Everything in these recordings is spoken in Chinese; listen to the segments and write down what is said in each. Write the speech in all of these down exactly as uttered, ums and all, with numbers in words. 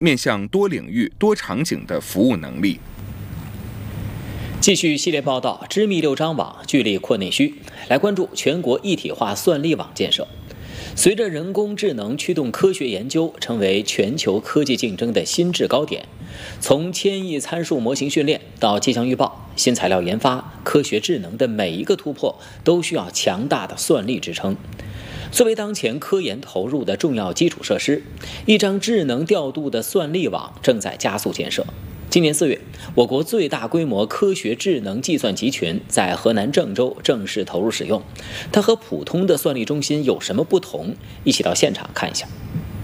面向多领域、多场景的服务能力。 继续系列报道，织密六张网，聚力扩内需。来关注全国一体化算力网建设。随着人工智能驱动科学研究成为全球科技竞争的新制高点，从千亿参数模型训练到气象预报、新材料研发，科学智能的每一个突破都需要强大的算力支撑。作为当前科研投入的重要基础设施，一张智能调度的算力网正在加速建设。今年四月，我国最大规模科学智能计算集群在河南郑州正式投入使用。它和普通的算力中心有什么不同？一起到现场看一下。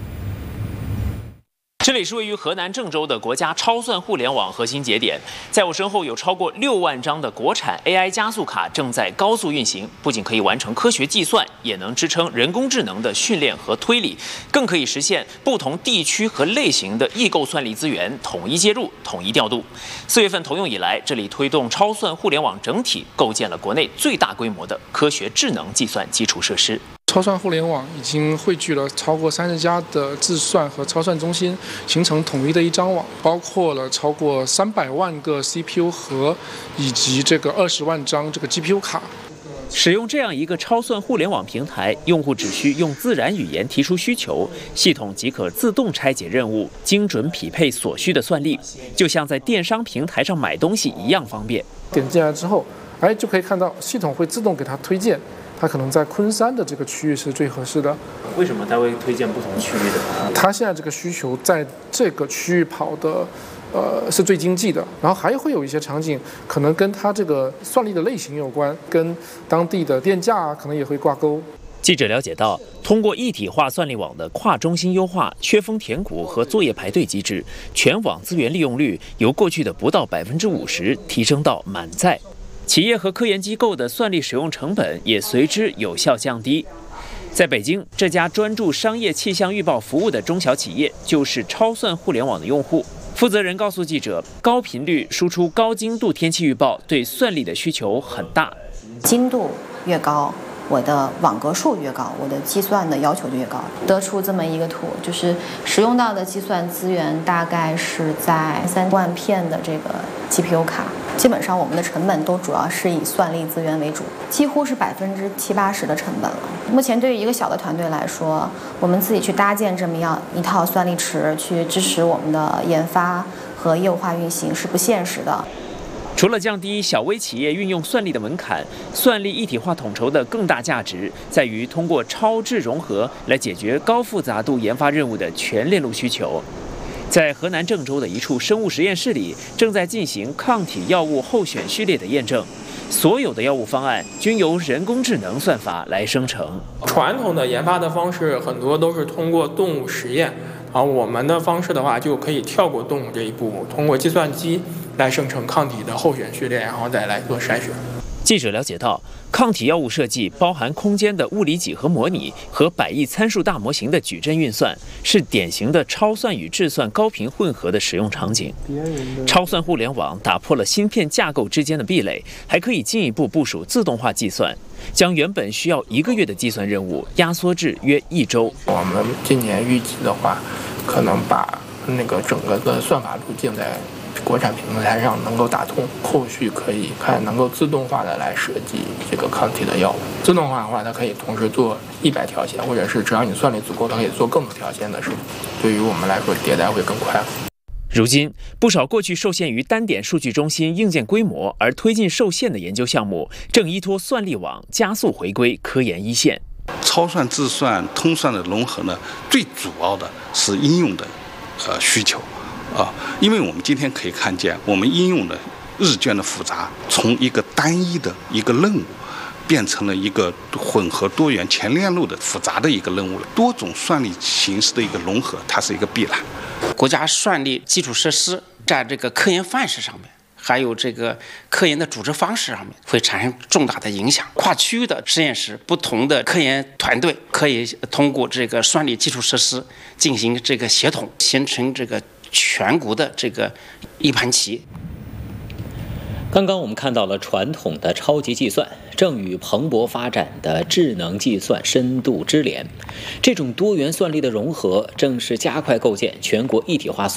这里是位于河南郑州的国家超算互联网核心节点，在我身后有超过六万张的国产 A I 加速卡正在高速运行，不仅可以完成科学计算，也能支撑人工智能的训练和推理，更可以实现不同地区和类型的异构算力资源统一接入、统一调度。四月份投用以来，这里推动超算互联网整体构建了国内最大规模的科学智能计算基础设施。 超算互联网已经汇聚了超过三十家的自算和超算中心，形成统一的一张网，包括了超过三百万个 C P U 核，以及这个二十万张这个 G P U 卡。 使用这样一个超算互联网平台，用户只需用自然语言提出需求，系统即可自动拆解任务，精准匹配所需的算力，就像在电商平台上买东西一样方便。 点进来之后，哎，就可以看到系统会自动给它推荐。它可能在昆山的这个区域是最合适的。 为什么它会推荐不同区域的？ 它现在这个需求在这个区域跑的，呃，是最经济的。然后还会有一些场景，可能跟它这个算力的类型有关，跟当地的电价可能也会挂钩。 记者了解到，通过一体化算力网的跨中心优化、缺峰填谷和作业排队机制，全网资源利用率由过去的不到百分之五十提升到满载。企业和科研机构的算力使用成本也随之有效降低。在北京，这家专注商业气象预报服务的中小企业就是超算互联网的用户。负责人告诉记者，高频率输出高精度天气预报对算力的需求很大， 精度越高，我的网格数越高，我的计算的要求就越高。得出这么一个图，就是使用到的计算资源大概是在三万片的这个 G P U 卡。基本上我们的成本都主要是以算力资源为主，几乎是百分之七八十的成本了。目前对于一个小的团队来说，我们自己去搭建这么样一套算力池，去支持我们的研发和业务化运行是不现实的。 除了降低小微企业运用算力的门槛，算力一体化统筹的更大价值在于通过超智融合来解决高复杂度研发任务的全链路需求。在河南郑州的一处生物实验室里，正在进行抗体药物候选序列的验证。所有的药物方案均由人工智能算法来生成。 传统的研发的方式很多都是通过动物实验，而我们的方式的话就可以跳过动物这一步，通过计算机来生成抗体的候选序列，然后再来做筛选。 记者了解到，抗体药物设计包含空间的物理几何模拟和百亿参数大模型的矩阵运算，是典型的超算与智算高频混合的使用场景。超算互联网打破了芯片架构之间的壁垒，还可以进一步部署自动化计算，将原本需要一个月的计算任务压缩至约一周。 我们今年预计的话，可能把那个整个的算法路径在国产平台上能够打通，后续可以看能够自动化的来设计这个抗体的药物。自动化的话，它可以同时做一百条线，或者是只要你算力足够，它可以做更多条线的时候，对于我们来说迭代会更快。 如今，不少过去受限于单点数据中心硬件规模而推进受限的研究项目，正依托算力网加速回归科研一线。 超算、自算、通算的融合呢，最主要的是应用的呃需求。啊，因为我们今天可以看见，我们应用的日渐的复杂，从一个单一的一个任务，变成了一个混合多元全链路的复杂的一个任务了。多种算力形式的一个融合，它是一个必然。 国家算力基础设施在这个科研范式上面，还有这个科研的组织方式上面，会产生重大的影响。跨区域的实验室，不同的科研团队可以通过这个算力基础设施进行这个协同，形成这个全国的这个一盘棋。 刚刚我们看到了传统的超级计算， 正与蓬勃发展的智能计算深度织连。这种多元算力的融合，正是加快构建全国一体化